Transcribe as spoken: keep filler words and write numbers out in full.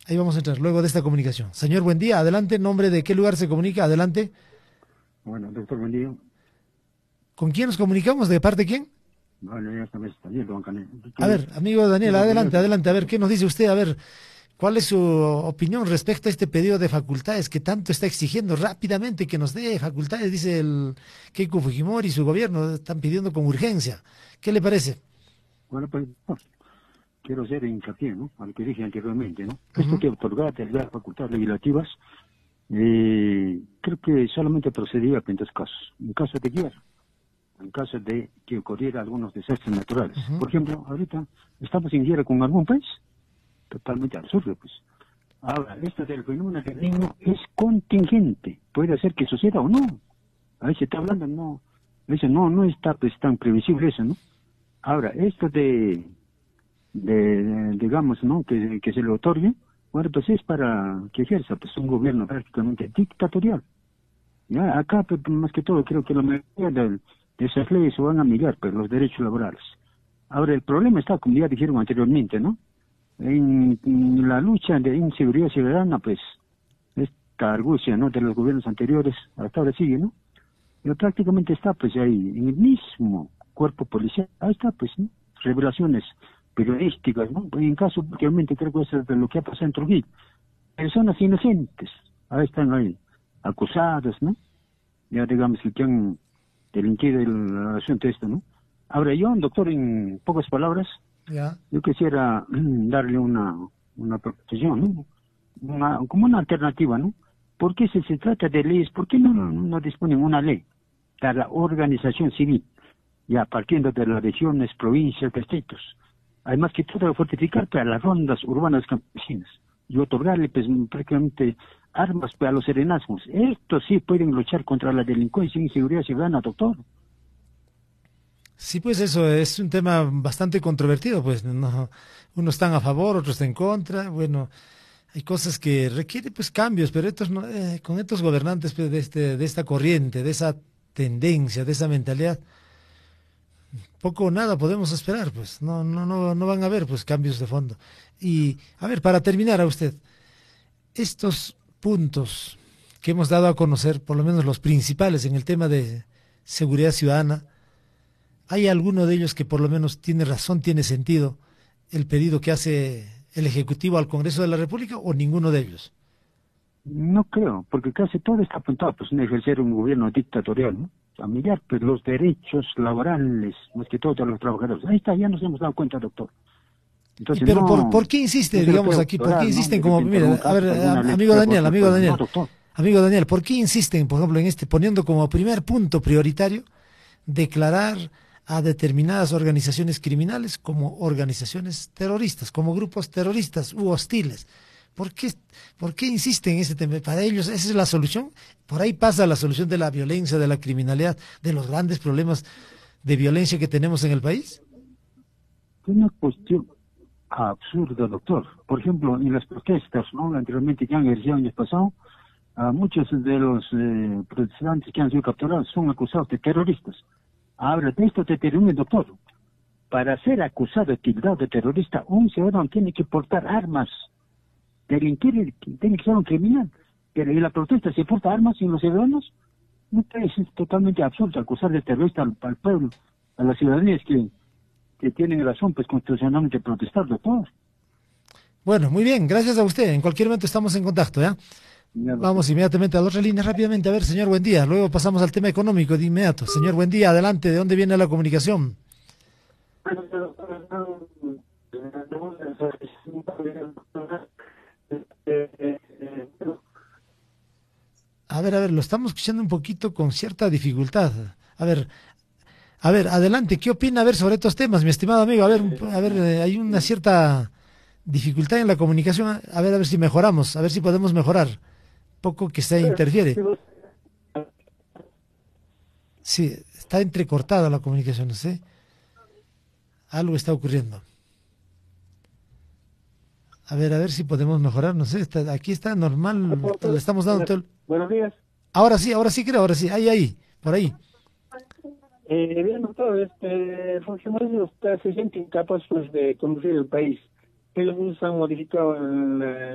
Ahí vamos a entrar, luego de esta comunicación. Señor, buen día, adelante, nombre de qué lugar se comunica, adelante. Bueno, doctor, buen día. ¿Con quién nos comunicamos? ¿De parte de quién? Vale, ya esta vez Daniel Bancané. A ver, amigo Daniel, Quiero adelante, apoyar. adelante, a ver, ¿qué nos dice usted? A ver, ¿cuál es su opinión respecto a este pedido de facultades que tanto está exigiendo rápidamente que nos dé facultades? Dice el Keiko Fujimori y su gobierno, están pidiendo con urgencia. ¿Qué le parece? Bueno, pues no, quiero hacer hincapié, ¿no? Al que dije anteriormente, ¿no? Esto Ujú. que otorgar las facultades legislativas, eh, creo que solamente procedía en dos casos. En caso de guerra, en caso de que ocurriera algunos desastres naturales. Ujú. Por ejemplo, ahorita estamos en guerra con algún país, totalmente absurdo, pues. Ahora, esto del fenómeno del niño es contingente, puede ser que suceda o no. Ahí se está hablando, no, eso no, no está pues tan previsible eso, ¿no? Ahora, esto de, de, de, digamos, ¿no? Que, que se le otorgue, bueno, pues es para que ejerza pues un gobierno prácticamente dictatorial. Ya, acá, pues, más que todo, creo que la mayoría de, de esas leyes se van a mirar, pues, los derechos laborales. Ahora, el problema está, como ya dijeron anteriormente, ¿no? En, en la lucha de inseguridad ciudadana, pues, esta argucia, ¿no? De los gobiernos anteriores, hasta ahora sigue, ¿no? Pero prácticamente está, pues, ahí, en el mismo cuerpo policial, ahí está, pues, ¿no? Revelaciones periodísticas, ¿no? En caso, últimamente, creo que eso es de lo que ha pasado en Trujillo. Personas inocentes, ahí están ahí, acusadas, ¿no? Ya digamos que han delinquido el asunto esto, ¿no? Ahora yo, doctor, en pocas palabras, Ya. yo quisiera mm, darle una, una proposición, ¿no? Una, como una alternativa, ¿no? Porque si se trata de leyes, ¿por qué no, no disponen una ley para la organización civil, ya partiendo de las regiones, provincias, distritos? Además que todo fortificar para las rondas urbanas campesinas y otorgarle pues, prácticamente armas para los serenazgos. Estos sí pueden luchar contra la delincuencia e inseguridad ciudadana, doctor. Sí, pues eso es un tema bastante controvertido, pues no, unos están a favor, otros están en contra. Bueno, hay cosas que requieren pues cambios, pero estos no- eh, con estos gobernantes pues, de este, de esta corriente, de esa tendencia, de esa mentalidad, poco o nada podemos esperar, pues no, no, no, no van a haber pues cambios de fondo. Y a ver, para terminar a usted, estos puntos que hemos dado a conocer, por lo menos los principales en el tema de seguridad ciudadana, ¿hay alguno de ellos que por lo menos tiene razón, tiene sentido el pedido que hace el Ejecutivo al Congreso de la República o ninguno de ellos? No creo, porque casi todo está apuntado pues, a ejercer un gobierno dictatorial, ¿no? A mirar pues, los derechos laborales, más que todo de los trabajadores. Ahí está, ya nos hemos dado cuenta, doctor. Y Entonces pero por, no, ¿por qué no insiste, se lo digamos puede aquí, por qué otorgar, ¿no? insisten De como, repente algún mira, a caso, ver, alguna am- ley amigo que Daniel, aporte, amigo pues no, Daniel, doctor. amigo Daniel, ¿por qué insisten, por ejemplo, en este, poniendo como primer punto prioritario declarar a determinadas organizaciones criminales como organizaciones terroristas, como grupos terroristas u hostiles? ¿Por qué, por qué insisten en ese tema? Para ellos esa es la solución. Por ahí pasa la solución de la violencia, de la criminalidad, de los grandes problemas de violencia que tenemos en el país. Es una cuestión absurda, doctor. Por ejemplo, en las protestas, ¿no? Anteriormente que han ejercido años pasados, a muchos de los eh, protestantes que han sido capturados son acusados de terroristas. Ahora, de esto te termino, doctor. Para ser acusado de tildado de terrorista, un ciudadano tiene que portar armas. Delinquir tiene que ser un criminal. Pero en la protesta se porta armas en los ciudadanos. No es, es totalmente absurdo acusar de terrorista al, al pueblo, a las ciudadanías que, que tienen razón, pues constitucionalmente protestar, doctor. Bueno, muy bien, gracias a usted. En cualquier momento estamos en contacto, ¿ya? Ya, doctor. Vamos inmediatamente a la otra línea rápidamente. A ver, señor, buen día. Luego pasamos al tema económico de inmediato. Señor, buen día, adelante. ¿De dónde viene la comunicación? A ver, a ver, lo estamos escuchando un poquito con cierta dificultad. A ver, a ver, adelante. ¿Qué opina a ver sobre estos temas, mi estimado amigo? A ver, un po- a ver, eh, hay una cierta dificultad en la comunicación. A ver, a ver si mejoramos, a ver si podemos mejorar. Poco que se interfiere. Sí, está entrecortada la comunicación, no sé. Algo está ocurriendo. A ver, a ver si podemos mejorar, no sé, está, aquí está normal, le estamos dando todo el- Buenos días. Ahora sí, ahora sí creo, ahora sí, ahí, ahí, por ahí. Eh, bien, doctor, este, el funcionario está, se siente incapaz pues, de conducir el país. Ellos mismos han modificado el,